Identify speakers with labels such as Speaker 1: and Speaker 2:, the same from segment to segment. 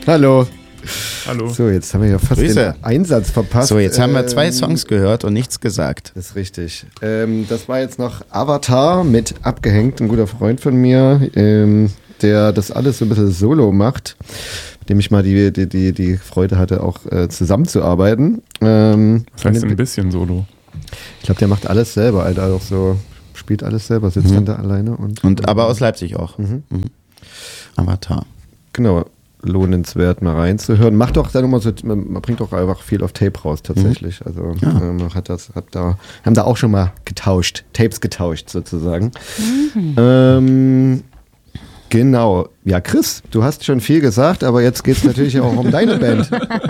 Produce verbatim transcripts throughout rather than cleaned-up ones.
Speaker 1: Hallo.
Speaker 2: Hallo.
Speaker 1: So, jetzt haben wir ja fast
Speaker 3: Grüße.
Speaker 1: den Einsatz verpasst.
Speaker 3: So, jetzt haben wir zwei
Speaker 1: Ähm,
Speaker 3: Songs gehört und nichts gesagt.
Speaker 1: Das ist richtig. Ähm, das war jetzt noch Avatar mit Abgehängt, ein guter Freund von mir, ähm, der das alles so ein bisschen solo macht, mit dem ich mal die, die, die, die Freude hatte, auch äh, zusammenzuarbeiten. Ähm,
Speaker 2: Das heißt ein bisschen Solo.
Speaker 1: Ich glaube, der macht alles selber, Alter, auch so, spielt alles selber, sitzt
Speaker 3: Mhm.
Speaker 1: dann da alleine. Und,
Speaker 3: Und aber aus Leipzig auch.
Speaker 1: Mhm.
Speaker 3: Mhm. Avatar.
Speaker 1: Genau, lohnenswert mal reinzuhören. Macht doch dann immer so, man, man bringt doch einfach viel auf Tape raus tatsächlich.
Speaker 3: Mhm.
Speaker 1: Also
Speaker 3: Ja.
Speaker 1: äh, man hat das, hat da, haben da auch schon mal getauscht, Tapes getauscht sozusagen.
Speaker 4: Mhm.
Speaker 1: Ähm, genau. Ja, Chris, du hast schon viel gesagt, aber jetzt geht es natürlich auch um deine Band.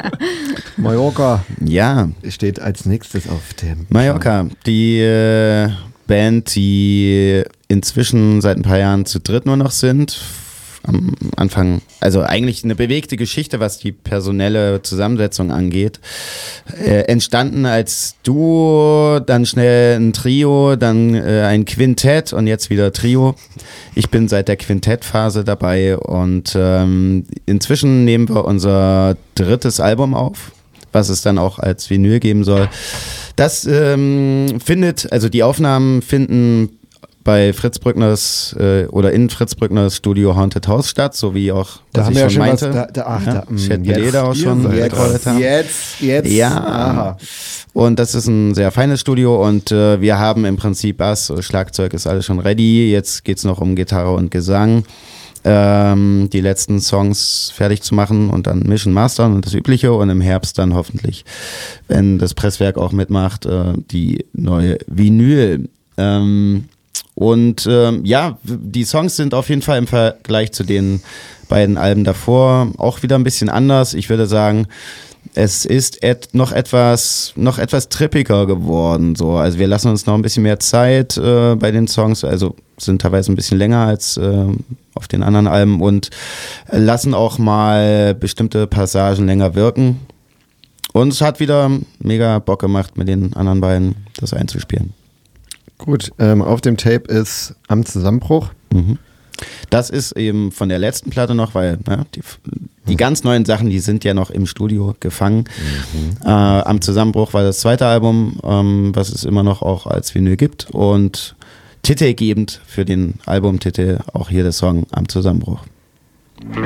Speaker 1: Mallorca
Speaker 3: Ja,
Speaker 1: steht als nächstes auf dem
Speaker 3: Mallorca. Die äh, Band, die inzwischen seit ein paar Jahren zu dritt nur noch sind. Am Anfang, also eigentlich eine bewegte Geschichte, was die personelle Zusammensetzung angeht. Äh, entstanden als Duo, dann schnell ein Trio, dann äh, ein Quintett und jetzt wieder Trio. Ich bin seit der Quintettphase dabei und ähm, inzwischen nehmen wir unser drittes Album auf, was es dann auch als Vinyl geben soll. Das ähm, findet, also die Aufnahmen finden bei Fritz Brückners äh, oder in Fritz Brückners Studio Haunted House statt, so wie auch,
Speaker 1: Da
Speaker 3: was
Speaker 1: haben
Speaker 3: ich
Speaker 1: wir ja
Speaker 3: schon
Speaker 1: schon
Speaker 3: meinte.
Speaker 1: was, da, da, ach,
Speaker 3: Ja,
Speaker 1: da, mh,
Speaker 3: Chat
Speaker 1: jetzt,
Speaker 3: Beleder auch schon
Speaker 1: jetzt,
Speaker 3: betreut haben.
Speaker 1: jetzt, jetzt,
Speaker 3: Ja,
Speaker 1: aha.
Speaker 3: und das ist ein sehr feines Studio und äh, wir haben im Prinzip Bass, Schlagzeug ist alles schon ready, jetzt geht's noch um Gitarre und Gesang, ähm, die letzten Songs fertig zu machen und dann mischen, mastern und das Übliche und im Herbst dann hoffentlich, wenn das Presswerk auch mitmacht, äh, die neue Vinyl. Ähm, und ähm, ja, die Songs sind auf jeden Fall im Vergleich zu den beiden Alben davor auch wieder ein bisschen anders. Ich würde sagen, es ist et- noch etwas noch etwas trippiger geworden. So. Also wir lassen uns noch ein bisschen mehr Zeit äh, bei den Songs, also sind teilweise ein bisschen länger als äh, auf den anderen Alben und lassen auch mal bestimmte Passagen länger wirken. Und es hat wieder mega Bock gemacht, mit den anderen beiden das einzuspielen.
Speaker 1: Gut, ähm, auf dem Tape ist Am Zusammenbruch.
Speaker 3: Mhm. Das ist eben von der letzten Platte noch, weil ja, die, die ganz neuen Sachen, die sind ja noch im Studio gefangen. Mhm. Äh, Am Zusammenbruch war das zweite Album, ähm, was es immer noch auch als Vinyl gibt und titelgebend für den Albumtitel auch hier der Song Am Zusammenbruch.